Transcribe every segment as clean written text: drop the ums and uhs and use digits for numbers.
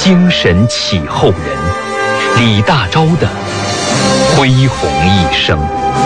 精神启后人李大钊的恢宏一生。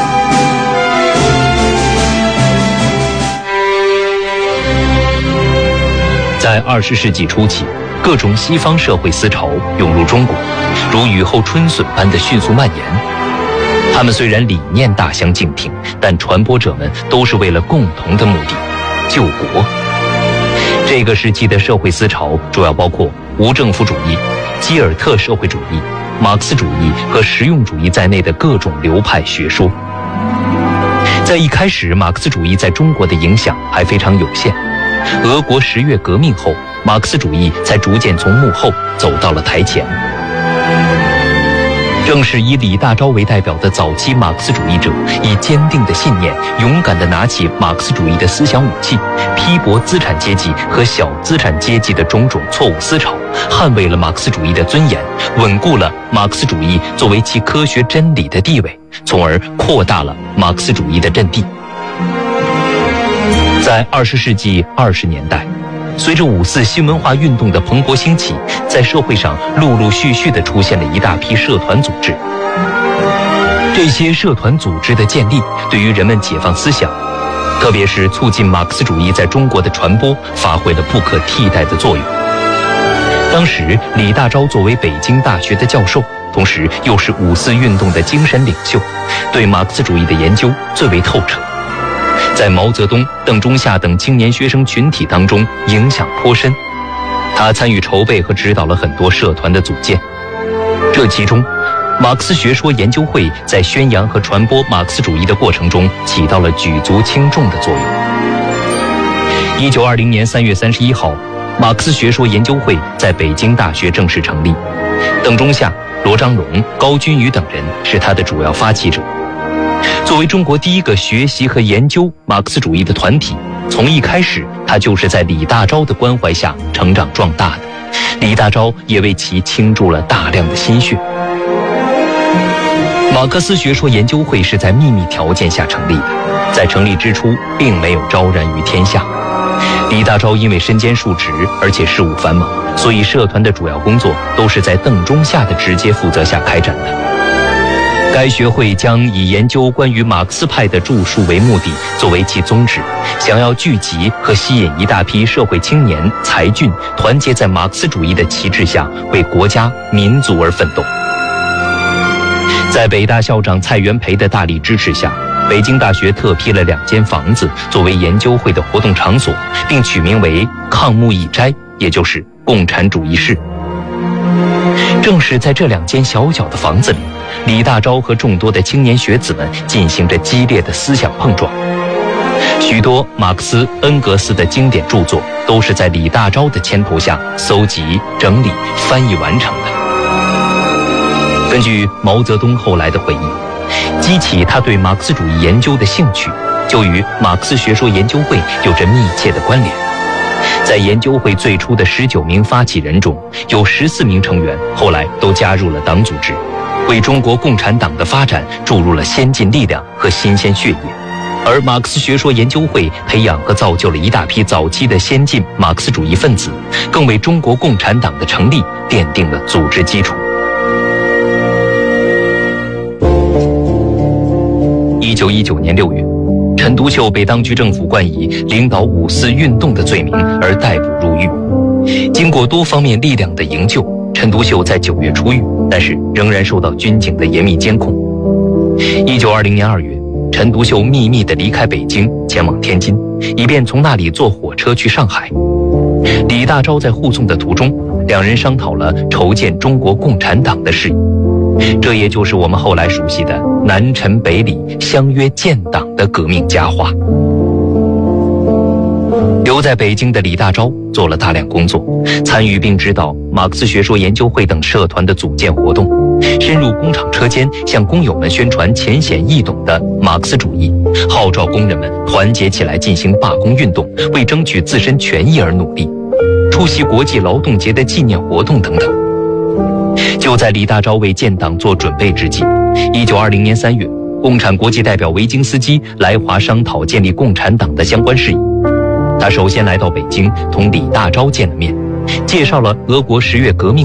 在20世纪初期，各种西方社会思潮涌入中国，如雨后春笋般的迅速蔓延。他们虽然理念大相径庭，但传播者们都是为了共同的目的——救国。这个时期的社会思潮主要包括无政府主义、基尔特社会主义、马克思主义和实用主义在内的各种流派学说。在一开始，马克思主义在中国的影响还非常有限。俄国10月革命后，马克思主义才逐渐从幕后走到了台前。正是以李大钊为代表的早期马克思主义者，以坚定的信念，勇敢地拿起马克思主义的思想武器，批驳资产阶级和小资产阶级的种种错误思潮，捍卫了马克思主义的尊严，稳固了马克思主义作为其科学真理的地位，从而扩大了马克思主义的阵地。在20世纪20年代，随着5·4新文化运动的蓬勃兴起，在社会上陆陆续续地出现了一大批社团组织。这些社团组织的建立，对于人们解放思想，特别是促进马克思主义在中国的传播，发挥了不可替代的作用。当时，李大钊作为北京大学的教授，同时又是5·4运动的精神领袖，对马克思主义的研究最为透彻。在毛泽东、邓中夏等青年学生群体当中影响颇深，他参与筹备和指导了很多社团的组建。这其中，马克思学说研究会在宣扬和传播马克思主义的过程中起到了举足轻重的作用。1920年3月31号，马克思学说研究会在北京大学正式成立，邓中夏、罗章荣、高君宇等人是他的主要发起者。作为中国第一个学习和研究马克思主义的团体，从一开始，他就是在李大钊的关怀下成长壮大的。李大钊也为其倾注了大量的心血。马克思学说研究会是在秘密条件下成立的，在成立之初并没有昭然于天下。李大钊因为身兼数职，而且事务繁忙，所以社团的主要工作都是在邓中夏的直接负责下开展的。该学会将以研究关于马克思派的著述为目的作为其宗旨，想要聚集和吸引一大批社会青年才俊，团结在马克思主义的旗帜下，为国家民族而奋斗。在北大校长蔡元培的大力支持下，北京大学特批了2间房子作为研究会的活动场所，并取名为抗木一斋，也就是共产主义室。正是在这2间小小的房子里，李大钊和众多的青年学子们进行着激烈的思想碰撞。许多马克思、恩格斯的经典著作都是在李大钊的牵头下搜集、整理、翻译完成的。根据毛泽东后来的回忆，激起他对马克思主义研究的兴趣，就与马克思学说研究会有着密切的关联。在研究会最初的19名发起人中，有14名成员后来都加入了党组织，为中国共产党的发展注入了先进力量和新鲜血液。而马克思学说研究会培养和造就了一大批早期的先进马克思主义分子，更为中国共产党的成立奠定了组织基础。1919年6月，陈独秀被当局政府冠以领导5·4运动的罪名而逮捕入狱。经过多方面力量的营救，陈独秀在9月出狱，但是仍然受到军警的严密监控。1920年2月，陈独秀秘密地离开北京，前往天津，以便从那里坐火车去上海。李大钊在护送的途中，两人商讨了筹建中国共产党的事宜。这也就是我们后来熟悉的南陈北李相约建党的革命佳话。留在北京的李大钊做了大量工作，参与并指导马克思学说研究会等社团的组建活动，深入工厂车间，向工友们宣传浅显易懂的马克思主义，号召工人们团结起来进行罢工运动，为争取自身权益而努力，出席国际劳动节的纪念活动等等。就在李大钊为建党做准备之际，1920年3月，共产国际代表维京斯基来华商讨建立共产党的相关事宜。他首先来到北京，同李大钊见了面，介绍了俄国10月革命